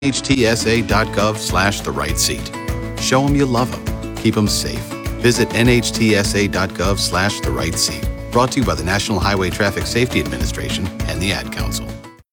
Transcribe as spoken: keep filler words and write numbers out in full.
H T S A dot gov slash the right seat. Show them you love them. Keep them safe. Visit N H T S A dot gov slash the right seat. Brought to you by the National Highway Traffic Safety Administration and the Ad Council.